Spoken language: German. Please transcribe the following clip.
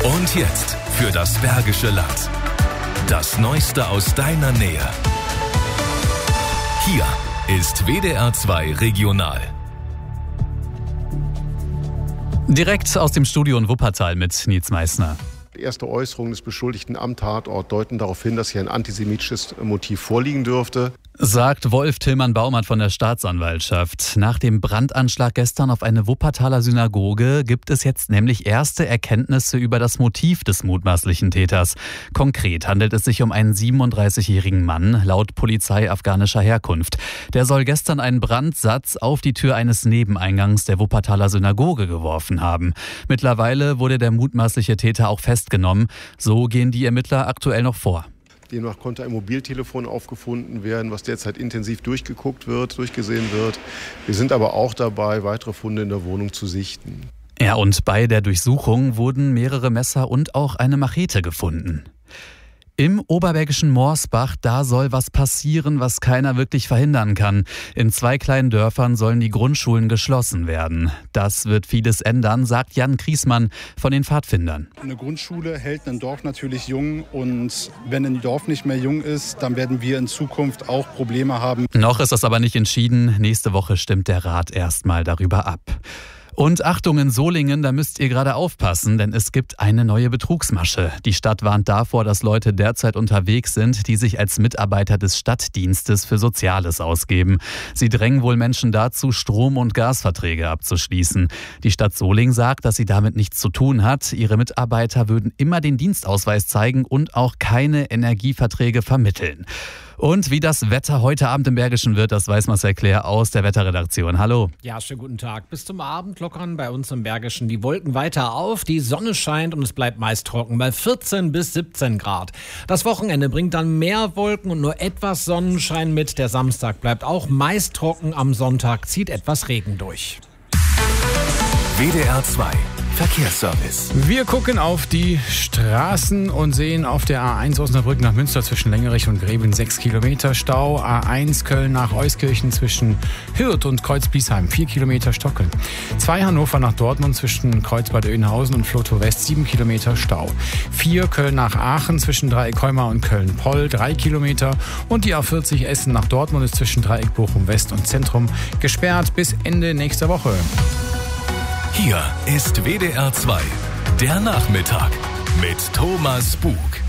Und jetzt für das Bergische Land. Das Neueste aus deiner Nähe. Hier ist WDR 2 Regional. Direkt aus dem Studio in Wuppertal mit Nils Meissner. Erste Äußerungen des Beschuldigten am Tatort deuten darauf hin, dass hier ein antisemitisches Motiv vorliegen dürfte. Sagt Wolf Tillmann-Baumann von der Staatsanwaltschaft. Nach dem Brandanschlag gestern auf eine Wuppertaler Synagoge gibt es jetzt nämlich erste Erkenntnisse über das Motiv des mutmaßlichen Täters. Konkret handelt es sich um einen 37-jährigen Mann, laut Polizei afghanischer Herkunft. Der soll gestern einen Brandsatz auf die Tür eines Nebeneingangs der Wuppertaler Synagoge geworfen haben. Mittlerweile wurde der mutmaßliche Täter auch festgenommen. So gehen die Ermittler aktuell noch vor. Demnach konnte ein Mobiltelefon aufgefunden werden, was derzeit intensiv durchgesehen wird. Wir sind aber auch dabei, weitere Funde in der Wohnung zu sichten. Ja, und bei der Durchsuchung wurden mehrere Messer und auch eine Machete gefunden. Im oberbergischen Morsbach, da soll was passieren, was keiner wirklich verhindern kann. In 2 kleinen Dörfern sollen die Grundschulen geschlossen werden. Das wird vieles ändern, sagt Jan Kriesmann von den Pfadfindern. Eine Grundschule hält ein Dorf natürlich jung und wenn ein Dorf nicht mehr jung ist, dann werden wir in Zukunft auch Probleme haben. Noch ist das aber nicht entschieden. Nächste Woche stimmt der Rat erstmal darüber ab. Und Achtung, in Solingen, da müsst ihr gerade aufpassen, denn es gibt eine neue Betrugsmasche. Die Stadt warnt davor, dass Leute derzeit unterwegs sind, die sich als Mitarbeiter des Stadtdienstes für Soziales ausgeben. Sie drängen wohl Menschen dazu, Strom- und Gasverträge abzuschließen. Die Stadt Solingen sagt, dass sie damit nichts zu tun hat. Ihre Mitarbeiter würden immer den Dienstausweis zeigen und auch keine Energieverträge vermitteln. Und wie das Wetter heute Abend im Bergischen wird, das weiß Marcel Claire aus der Wetterredaktion. Hallo. Ja, schönen guten Tag. Bis zum Abend lockern bei uns im Bergischen die Wolken weiter auf. Die Sonne scheint und es bleibt meist trocken bei 14 bis 17 Grad. Das Wochenende bringt dann mehr Wolken und nur etwas Sonnenschein mit. Der Samstag bleibt auch meist trocken. Am Sonntag zieht etwas Regen durch. WDR 2 Verkehrsservice. Wir gucken auf die Straßen und sehen auf der A1 Osnabrück nach Münster zwischen Längerich und Gräben 6 Kilometer Stau. A1 Köln nach Euskirchen zwischen Hürth und Kreuz-Biesheim 4 Kilometer Stocken. 2 Hannover nach Dortmund zwischen Kreuzbad Oeynhausen und Flotow West 7 Kilometer Stau. 4 Köln nach Aachen zwischen Dreieck-Heumar und Köln-Poll 3 Kilometer. Und die A40 Essen nach Dortmund ist zwischen Dreieck Bochum West und Zentrum gesperrt bis Ende nächster Woche. Hier ist WDR 2, der Nachmittag mit Thomas Bug.